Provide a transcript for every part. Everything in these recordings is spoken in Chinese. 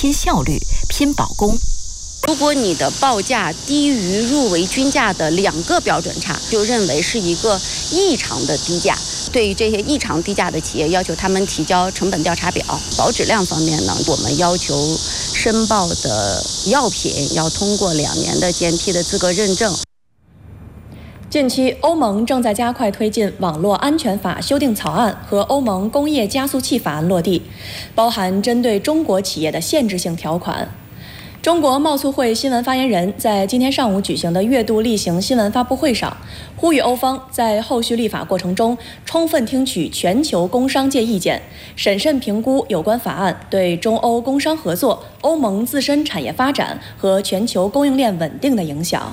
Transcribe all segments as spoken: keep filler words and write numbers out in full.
拼效率、拼保供。 如果你的报价低于入围均价的两个标准差，就认为是一个异常的低价。对于这些异常低价的企业，要求他们提交成本调查表。保质量方面呢，我们要求申报的药品要通过两年的 G M P 的资格认证。 近期，欧盟正在加快推进网络安全法修订草案和欧盟工业加速器法案落地，包含针对中国企业的限制性条款。中国贸促会新闻发言人在今天上午举行的月度例行新闻发布会上，呼吁欧方在后续立法过程中充分听取全球工商界意见，审慎评估有关法案对中欧工商合作、欧盟自身产业发展和全球供应链稳定的影响。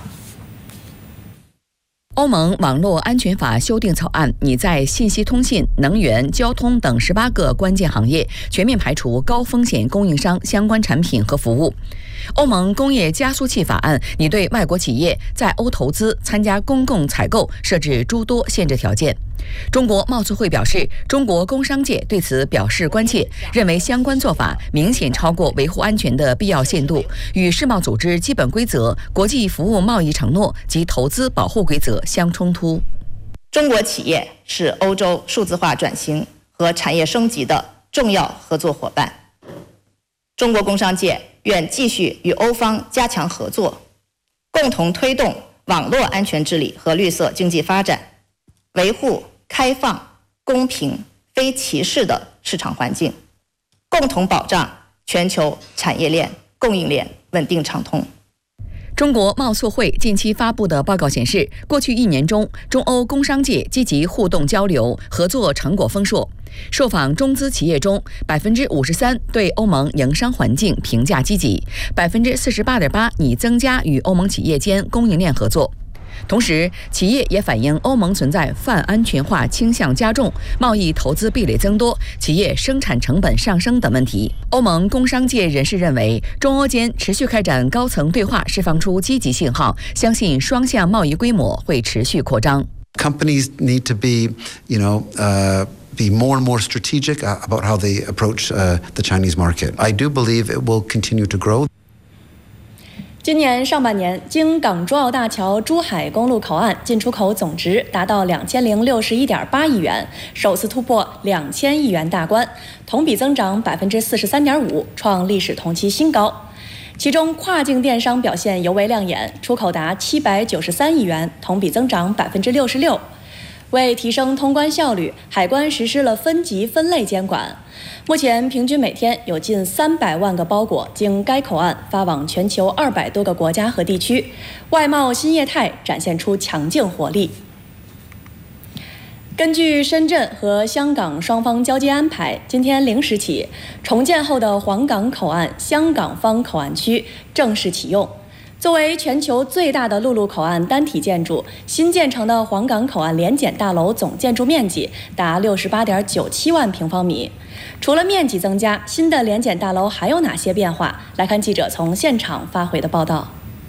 欧盟网络安全法修订草案拟在信息通信、能源、交通等十八个关键行业全面排除高风险供应商相关产品和服务。欧盟工业加速器法案拟对外国企业在欧投资、参加公共采购设置诸多限制条件。中国贸促会表示，中国工商界对此表示关切，认为相关做法明显超过维护安全的必要限度，与世贸组织基本规则、国际服务贸易承诺及投资保护规则相冲突。 中国企业是欧洲数字化转型和产业升级的重要合作伙伴。中国工商界愿继续与欧方加强合作，共同推动网络安全治理和绿色经济发展，维护开放、公平、非歧视的市场环境，共同保障全球产业链、供应链稳定畅通。 中国贸促会近期发布的报告显示，过去一年中，中欧工商界积极互动交流，合作成果丰硕。受访中资企业中，百分之五十三对欧盟营商环境评价积极，百分之四十八点八拟增加与欧盟企业间供应链合作。同时，企业也反映欧盟存在泛安全化倾向加重、贸易投资壁垒增多、企业生产成本上升等问题。欧盟工商界人士认为，中欧间持续开展高层对话，释放出积极信号，相信双向贸易规模会持续扩张。 Companies need to be, you know, uh, be more and more strategic about how they approach uh, the Chinese market. I do believe it will continue to grow. 今年上半年，京港珠澳大桥珠海公路口岸进出口总值达到两千零六十一点八亿元，首次突破两千亿元大关，同比增长百分之四十三点五，创历史同期新高。其中，跨境电商表现尤为亮眼，出口达七百九十三亿元，同比增长百分之六十六。为提升通关效率，海关实施了分级分类监管。目前平均每天有近三百万个包裹经该口岸发往全球二百多个国家和地区，外贸新业态展现出强劲活力。根据深圳和香港双方交接安排，今天零时起，重建后的黄港口岸香港方口岸区正式启用。作为全球最大的陆路口岸单体建筑，新建成的黄港口岸联检大楼总建筑面积达六十八点九七万平方米。除了面积增加，新的联检大楼还有哪些变化？来看记者从现场发回的报道。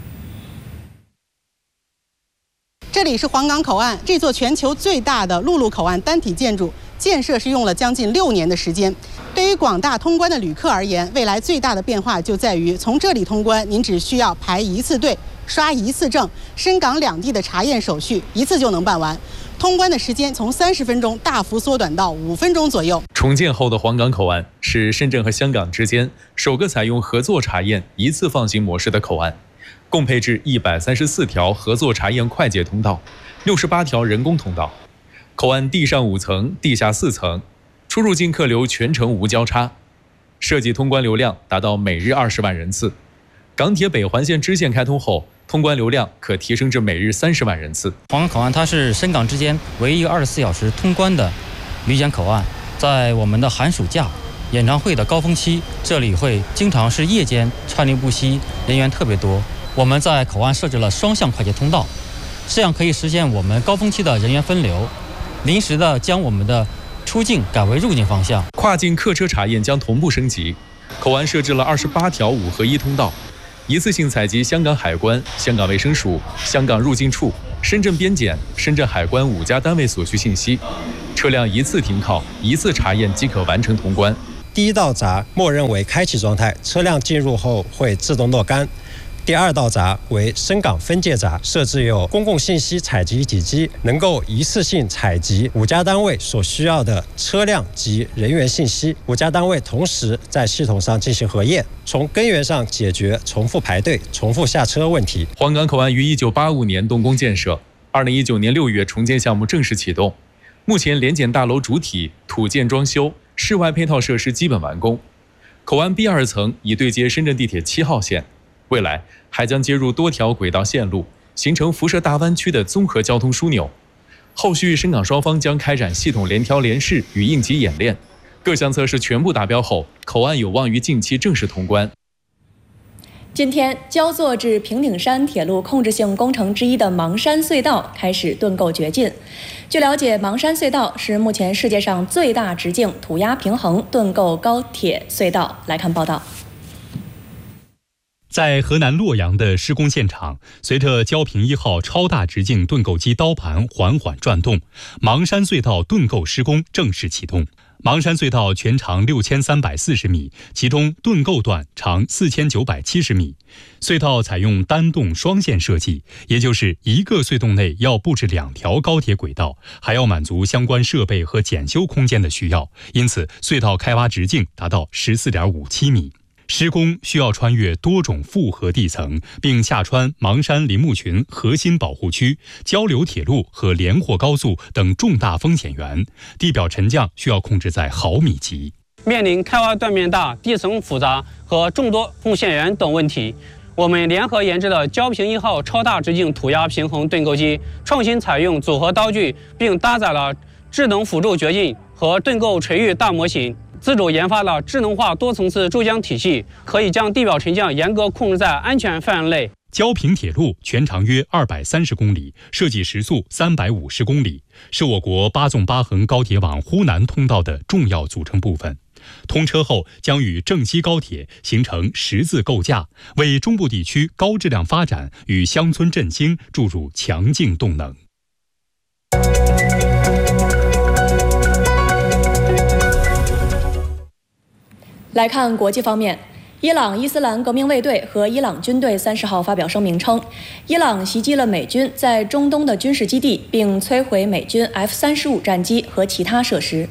这里是黄港口岸，这座全球最大的陆路口岸单体建筑建设是用了将近六年的时间。对于广大通关的旅客而言，未来最大的变化就在于从这里通关，您只需要排一次队、刷一次证，深港两地的查验手续一次就能办完。通关的时间从三十分钟大幅缩短到五分钟左右。 重建后的黄港口岸是深圳和香港之间首个采用合作查验一次放行模式的口岸，共配置一百三十四条合作查验快捷通道，六十八条人工通道。口岸地上五层、地下四层，出入境客流全程无交叉，设计通关流量达到每日二十万人次。港铁北环线支线开通后，通关流量可提升至每日三十万人次。 黄港口岸它是深港之间唯一二十四小时通关的旅检口岸，在我们的寒暑假、演唱会的高峰期，这里会经常是夜间川流不息，人员特别多。我们在口岸设置了双向快捷通道，这样可以实现我们高峰期的人员分流，临时的将我们的出境改为入境方向。 跨境客车查验将同步升级，口岸设置了二十八条五合一通道，一次性采集香港海关、香港卫生署、香港入境处、深圳边检、深圳海关五家单位所需信息，车辆一次停靠、一次查验即可完成通关。 第一道闸默认为开启状态，车辆进入后会自动若干。第二道闸为深港分界闸，设置有公共信息采集体机，能够一次性采集五家单位所需要的车辆及人员信息，五家单位同时在系统上进行核验，从根源上解决重复排队、重复下车问题。 黄冈口岸于一九八五年动工建设，二零一九年六月重建项目正式启动。目前联检大楼主体、土建装修、室外配套设施基本完工。口岸 B 二层已对接深圳地铁七号线，未来还将接入多条轨道线路，形成辐射大湾区的综合交通枢纽。后续深港双方将开展系统联调联试与应急演练，各项测试全部达标后，口岸有望于近期正式通关。 今天，焦作至平顶山铁路控制性工程之一的芒山隧道开始盾构掘进。据了解，芒山隧道是目前世界上最大直径土压平衡盾构高铁隧道。来看报道。 在河南洛阳的施工现场，随着焦平一号超大直径盾构机刀盘缓缓转动，芒山隧道盾构施工正式启动。芒山隧道全长六千三百四十米，其中盾构段长四千九百七十米。隧道采用单洞双线设计，也就是一个隧洞内要布置两条高铁轨道，还要满足相关设备和检修空间的需要，因此隧道开挖直径达到 十四点五七米。施工需要穿越多种复合地层，并下穿芒山林木群核心保护区、交流铁路和连霍高速等重大风险源，地表沉降需要控制在毫米级。 面临开挖断面大、地层复杂和众多风险源等问题，我们联合研制的焦平一号超大直径土压平衡盾构机，创新采用组合刀具，并搭载了智能辅助掘进和盾构垂域大模型。自主研发了智能化多层次注浆体系，可以将地表沉降严格控制在安全范围内。 焦平铁路全长约二百三十公里，设计时速三百五十公里，是我国八纵八横高铁网呼南通道的重要组成部分。通车后将与郑西高铁形成十字构架，为中部地区高质量发展与乡村振兴注入强劲动能。 来看国际方面，伊朗伊斯兰革命卫队和伊朗军队三十号发表声明称，伊朗袭击了美军在中东的军事基地，并摧毁美军 F 三十五战机和其他设施。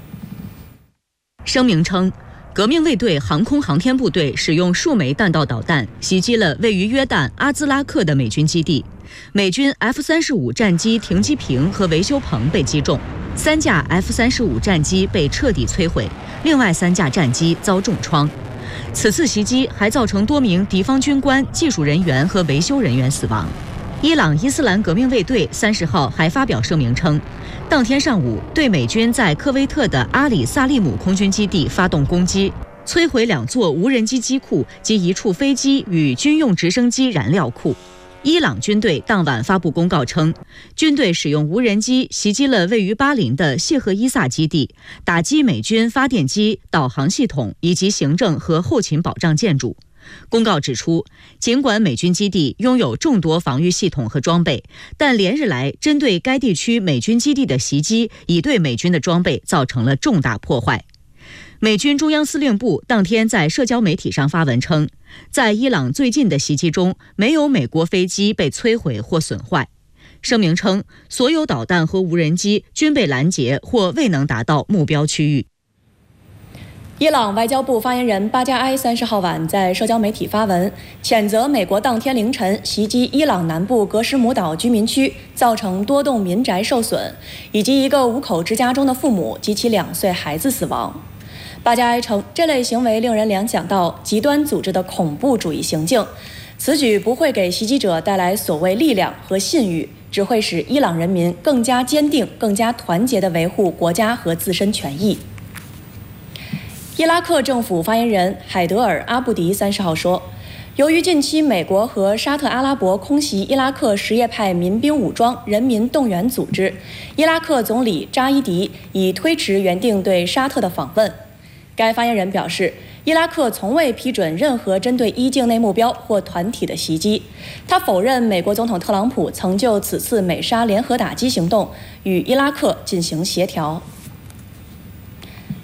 声明称，革命卫队航空航天部队使用数枚弹道导弹袭击了位于约旦阿兹拉克的美军基地，美军 F 三十五战机停机坪和维修棚被击中，三架 F 三十五战机被彻底摧毁，另外三架战机遭重创。此次袭击还造成多名敌方军官、技术人员和维修人员死亡。伊朗伊斯兰革命卫队三十号还发表声明称，当天上午对美军在科威特的阿里萨利姆空军基地发动攻击，摧毁两座无人机机库及一处飞机与军用直升机燃料库。伊朗军队当晚发布公告称，军队使用无人机袭击了位于巴林的谢赫伊萨基地，打击美军发电机、导航系统以及行政和后勤保障建筑。公告指出，尽管美军基地拥有众多防御系统和装备，但连日来针对该地区美军基地的袭击已对美军的装备造成了重大破坏。美军中央司令部当天在社交媒体上发文称，在伊朗最近的袭击中，没有美国飞机被摧毁或损坏。声明称，所有导弹和无人机均被拦截或未能达到目标区域。 伊朗外交部发言人巴加埃三十号晚在社交媒体发文，谴责美国当天凌晨袭击伊朗南部格什姆岛居民区，造成多栋民宅受损，以及一个五口之家中的父母及其两岁孩子死亡。巴加埃称，这类行为令人联想到极端组织的恐怖主义行径，此举不会给袭击者带来所谓力量和信誉，只会使伊朗人民更加坚定、更加团结地维护国家和自身权益。伊拉克政府发言人海德尔·阿布迪三十号说，由于近期美国和沙特阿拉伯空袭伊拉克什叶派民兵武装人民动员组织，伊拉克总理扎伊迪已推迟原定对沙特的访问。该发言人表示，伊拉克从未批准任何针对伊境内目标或团体的袭击。他否认美国总统特朗普曾就此次美沙联合打击行动与伊拉克进行协调。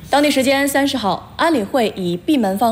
当地时间三十号，安理会以闭门方